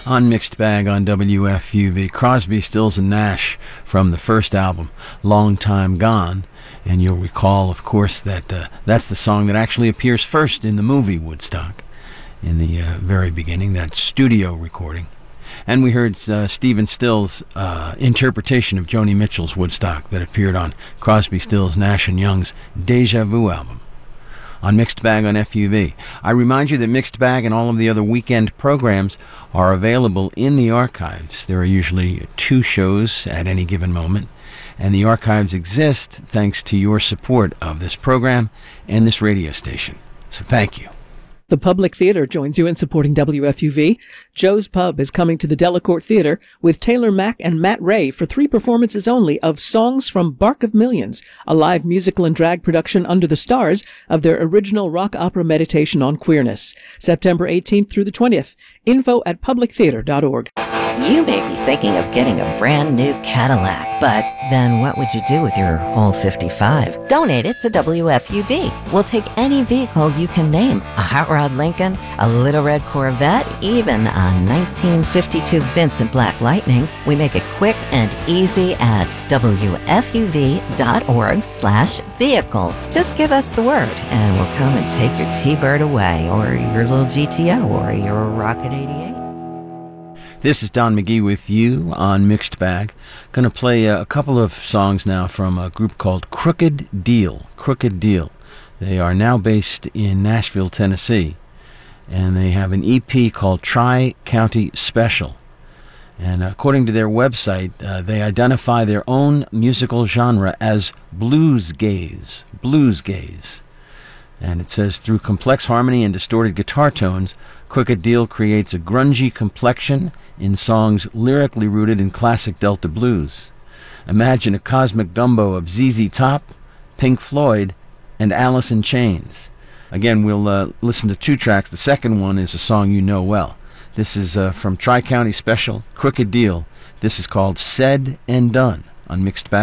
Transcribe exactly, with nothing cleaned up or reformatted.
On Mixed Bag on W F U V, Crosby, Stills and Nash from the first album, Long Time Gone. And you'll recall, of course, that uh, that's the song that actually appears first in the movie Woodstock, in the uh, very beginning, that studio recording. And we heard uh, Stephen Stills' uh, interpretation of Joni Mitchell's Woodstock that appeared on Crosby, Stills, Nash and Young's Deja Vu album. On Mixed Bag on F U V. I remind you that Mixed Bag and all of the other weekend programs are available in the archives. There are usually two shows at any given moment, and the archives exist thanks to your support of this program and this radio station. So thank you. The Public Theater joins you in supporting W F U V. Joe's Pub is coming to the Delacorte Theater with Taylor Mack and Matt Ray for three performances only of Songs from Bark of Millions, a live musical and drag production under the stars of their original rock opera Meditation on Queerness. September eighteenth through the twentieth. Info at public theater dot org. You may be thinking of getting a brand new Cadillac, but then what would you do with your old fifty-five? Donate it to W F U V. We'll take any vehicle you can name. A hot rod Lincoln, a little red Corvette, even a nineteen fifty-two Vincent Black Lightning. We make it quick and easy at W F U V dot org slash vehicle. Just give us the word and we'll come and take your T-Bird away, or your little G T O, or your Rocket eighty-eight. This is Don McGee with you on Mixed Bag. Going to play a couple of songs now from a group called Crooked Deal. Crooked Deal. They are now based in Nashville, Tennessee, and they have an E P called Tri-County Special. And according to their website, uh, they identify their own musical genre as blues gaze. Blues gaze. And it says, through complex harmony and distorted guitar tones, Crooked Deal creates a grungy complexion in songs lyrically rooted in classic Delta blues. Imagine a cosmic gumbo of Z Z Top, Pink Floyd, and Alice in Chains. Again, we'll uh, listen to two tracks. The second one is a song you know well. This is uh, from Tri-County Special, Crooked Deal. This is called Said and Done on Mixed Bag.